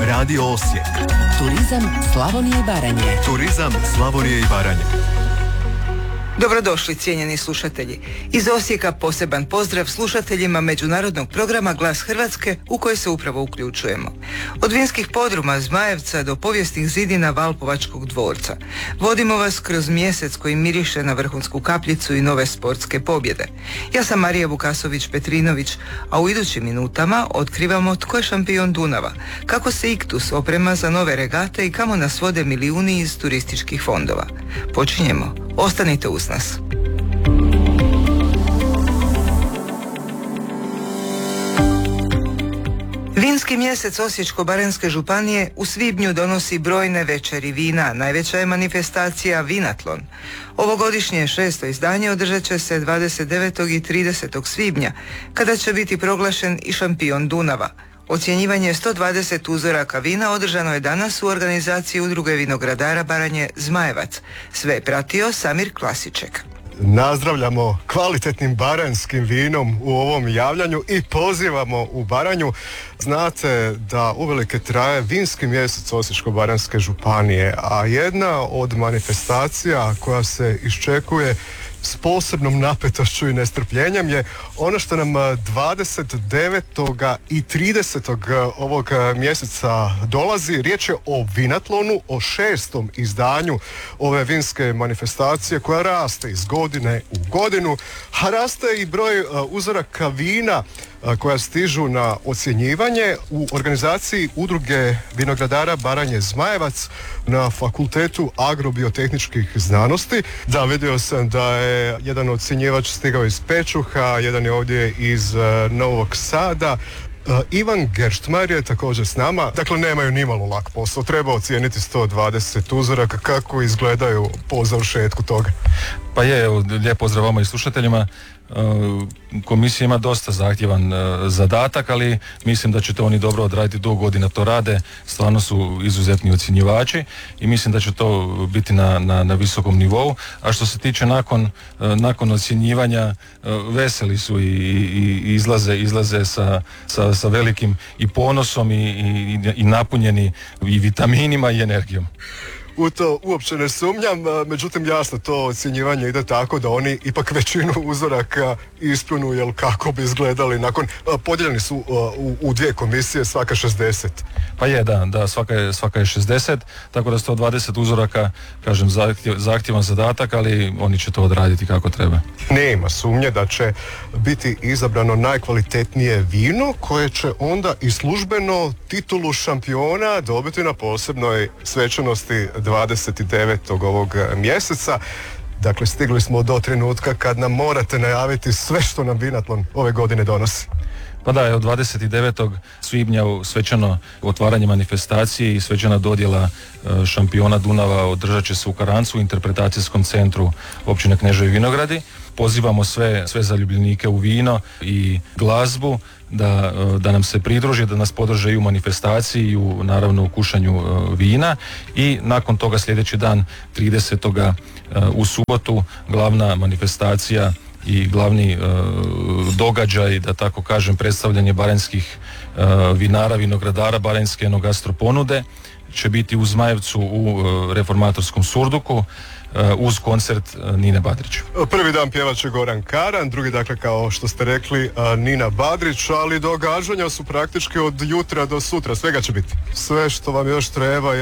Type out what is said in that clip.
Radio Osijek. Turizam Slavonije i Baranje. Turizam Slavonije i Baranje. Dobrodošli cijenjeni slušatelji. Iz Osijeka poseban pozdrav slušateljima međunarodnog programa Glas Hrvatske u koji se upravo uključujemo. Od vinskih podruma Zmajevca do povijesnih zidina Valpovačkog dvorca. Vodimo vas kroz mjesec koji miriše na vrhunsku kapljicu i nove sportske pobjede. Ja sam Marija Vukasović-Petrinović, a u idućim minutama otkrivamo tko je šampion Dunava, kako se Iktus oprema za nove regate i kamo nas vode milijuni iz turističkih fondova. Počinjemo. Ostanite uz nas. Vinski mjesec Osječko-baranjske županije u svibnju donosi brojne večeri vina. Najveća je manifestacija Vinatlon. Ovogodišnje 6. izdanje održat će se 29. i 30. svibnja, kada će biti proglašen i šampion Dunava. Ocjenjivanje 120 uzoraka vina održano je danas u organizaciji Udruge vinogradara Baranje Zmajevac. Sve je pratio Samir Klasiček. Nazdravljamo kvalitetnim baranjskim vinom u ovom javljanju i pozivamo u Baranju. Znate da uvelike traje vinski mjesec Osječko-baranjske županije, a jedna od manifestacija koja se iščekuje s posebnom napetošću i nestrpljenjem je ono što nam 29. i 30. ovog mjeseca dolazi. Riječ je o Vinatlonu, o 6. izdanju ove vinske manifestacije koja raste iz godine u godinu, a raste i broj uzoraka vina koja stižu na ocjenjivanje u organizaciji Udruge vinogradara Baranje Zmajevac na Fakultetu agrobiotehničkih znanosti. Da, vidio sam da je jedan ocjenjivač stigao iz Pečuha, jedan je ovdje iz Novog Sada. Ivan Gerštmar je također s nama. Dakle, nemaju nimalo lak posao. Treba ocijeniti 120 uzoraka. Kako izgledaju po završetku toga? Pa je, lijep pozdrav vama i slušateljima. Komisija ima dosta zahtjevan zadatak, ali mislim da će to oni dobro odraditi, dugo godina to rade, stvarno su izuzetni ocjenjivači i mislim da će to biti na visokom nivou. A što se tiče nakon ocjenjivanja, veseli su i izlaze sa velikim i ponosom i napunjeni i vitaminima i energijom. U to uopće ne sumnjam, međutim jasno to ocjenjivanje ide tako da oni ipak većinu uzoraka ispunu, jel kako bi izgledali nakon, podijeljeni su u dvije komisije, svaka 60. Pa je, da, svaka je 60, tako da 120 uzoraka, kažem, zahtjevan zadatak, ali oni će to odraditi kako treba. Nema sumnje da će biti izabrano najkvalitetnije vino koje će onda i službeno titulu šampiona dobiti na posebnoj svečanosti 29. ovog mjeseca. Dakle, stigli smo do trenutka kad nam morate najaviti sve što nam Vinatlon ove godine donosi. Pa da, od 29. svibnja svečano otvaranje manifestacije i svečana dodjela šampiona Dunava održat će se u Karancu, u interpretacijskom centru općine Kneževi Vinogradi. Pozivamo sve zaljubljenike u vino i glazbu da nam se pridruže, da nas podrže i u manifestaciji i naravno u kušanju vina. I nakon toga sljedeći dan 30. u subotu glavna manifestacija i glavni događaj, da tako kažem, predstavljanje baranjskih vinara, vinogradara, baranjske enogastroponude će biti u Zmajevcu u reformatorskom surduku uz koncert Nine Badrić. Prvi dan pjevat će Goran Karan, drugi dakle kao što ste rekli Nina Badrić, ali događanja su praktički od jutra do sutra, svega će biti. Sve što vam još treba